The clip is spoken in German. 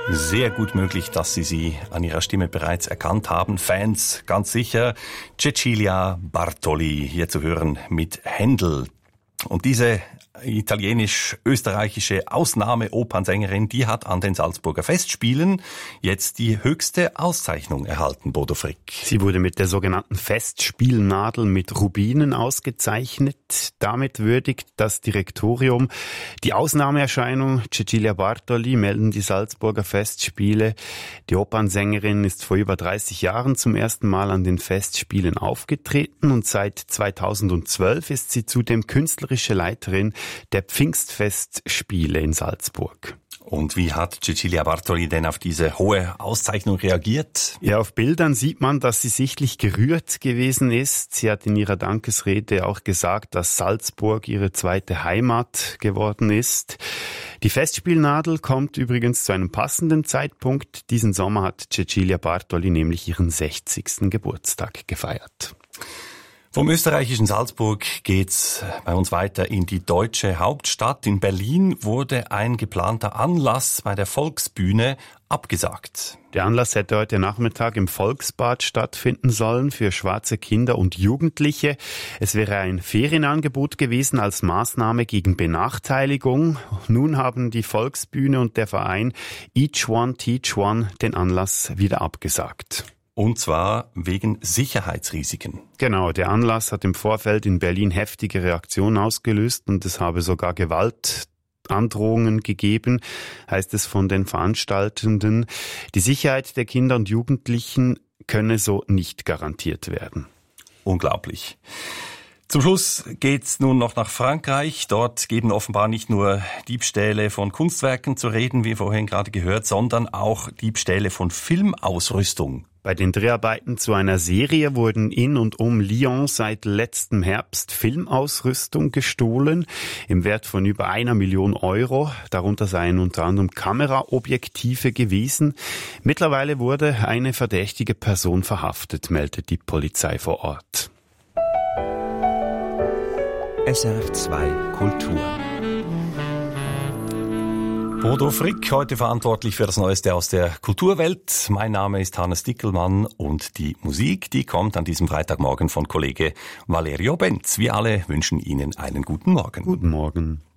Sehr gut möglich, dass Sie an ihrer Stimme bereits erkannt haben. Fans, ganz sicher. Cecilia Bartoli, hier zu hören mit Händel. Und diese italienisch-österreichische Ausnahme-Opernsängerin, die hat an den Salzburger Festspielen jetzt die höchste Auszeichnung erhalten, Bodo Frick. Sie wurde mit der sogenannten Festspielnadel mit Rubinen ausgezeichnet. Damit würdigt das Direktorium die Ausnahmeerscheinung Cecilia Bartoli, melden die Salzburger Festspiele. Die Opernsängerin ist vor über 30 Jahren zum ersten Mal an den Festspielen aufgetreten und seit 2012 ist sie zudem künstlerische Leiterin der Pfingstfestspiele in Salzburg. Und wie hat Cecilia Bartoli denn auf diese hohe Auszeichnung reagiert? Ja, auf Bildern sieht man, dass sie sichtlich gerührt gewesen ist. Sie hat in ihrer Dankesrede auch gesagt, dass Salzburg ihre zweite Heimat geworden ist. Die Festspielnadel kommt übrigens zu einem passenden Zeitpunkt. Diesen Sommer hat Cecilia Bartoli nämlich ihren 60. Geburtstag gefeiert. Vom österreichischen Salzburg geht's bei uns weiter in die deutsche Hauptstadt. In Berlin wurde ein geplanter Anlass bei der Volksbühne abgesagt. Der Anlass hätte heute Nachmittag im Volksbad stattfinden sollen für schwarze Kinder und Jugendliche. Es wäre ein Ferienangebot gewesen als Maßnahme gegen Benachteiligung. Nun haben die Volksbühne und der Verein Each One Teach One den Anlass wieder abgesagt. Und zwar wegen Sicherheitsrisiken. Genau, der Anlass hat im Vorfeld in Berlin heftige Reaktionen ausgelöst und es habe sogar Gewaltandrohungen gegeben, heißt es von den Veranstaltenden. Die Sicherheit der Kinder und Jugendlichen könne so nicht garantiert werden. Unglaublich. Zum Schluss geht's nun noch nach Frankreich. Dort geben offenbar nicht nur Diebstähle von Kunstwerken zu reden, wie vorhin gerade gehört, sondern auch Diebstähle von Filmausrüstung. Bei den Dreharbeiten zu einer Serie wurden in und um Lyon seit letztem Herbst Filmausrüstung gestohlen im Wert von über 1 Million Euro. Darunter seien unter anderem Kameraobjektive gewesen. Mittlerweile wurde eine verdächtige Person verhaftet, meldet die Polizei vor Ort. SRF 2 Kultur. Bodo Frick, heute verantwortlich für das Neueste aus der Kulturwelt. Mein Name ist Hannes Dickelmann und die Musik, die kommt an diesem Freitagmorgen von Kollege Valerio Benz. Wir alle wünschen Ihnen einen guten Morgen. Guten Morgen.